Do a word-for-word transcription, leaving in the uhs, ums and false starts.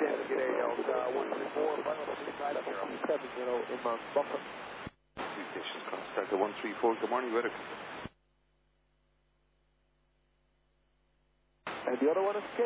Stand get a Delta one three four, final side up here on seven zero in Mount Buffer. Three stations, contact the one three four. Good morning, weather. And the other one is K.